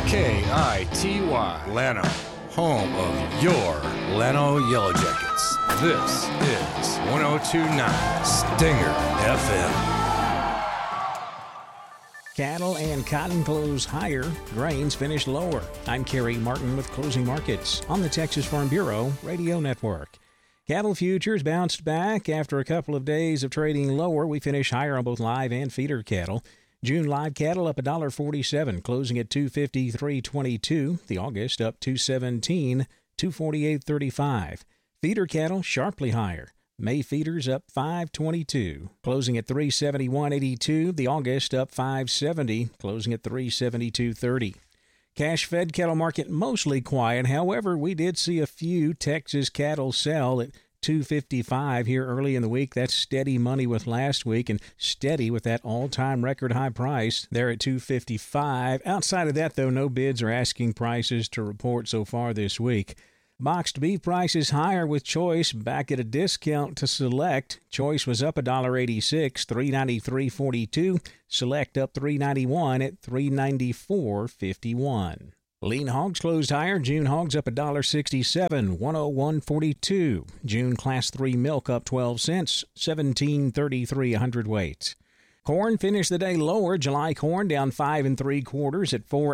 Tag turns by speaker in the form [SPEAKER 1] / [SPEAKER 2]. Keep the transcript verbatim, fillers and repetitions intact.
[SPEAKER 1] K I T Y, Llano, home of your Llano Yellow Jackets. This is one oh two point nine Stinger F M.
[SPEAKER 2] Cattle and cotton close higher, grains finish lower. I'm Kerry Martin with Closing Markets on the Texas Farm Bureau Radio Network. Cattle futures bounced back after a couple of days of trading lower. We finish higher on both live and feeder cattle. June live cattle up one dollar forty-seven, closing at two fifty-three twenty-two. The August up two seventeen, two forty-eight thirty-five. Feeder cattle sharply higher. May feeders up five twenty-two, closing at three seventy-one eighty-two. The August up five seventy, closing at three seventy-two thirty. Cash-fed cattle market mostly quiet. However, we did see a few Texas cattle sell at two fifty-five here early in the week. That's steady money with last week and steady with that all-time record high price there at two fifty-five. Outside of that, though, no bids or asking prices to report so far this week. Boxed beef prices higher with Choice back at a discount to Select. Choice was up one dollar eighty-six, three ninety-three forty-two. Select up three ninety-one at three ninety-four fifty-one. Lean hogs closed higher. June hogs up one dollar sixty-seven, one oh one forty-two. June Class three milk up twelve cents, seventeen thirty-three a hundredweight. Corn finished the day lower. July corn down five and three quarters at four